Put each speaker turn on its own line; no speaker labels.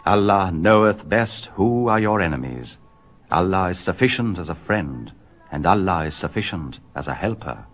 Allah knoweth best who are your enemies. Allah is sufficient as a friend, and Allah is sufficient as a helper.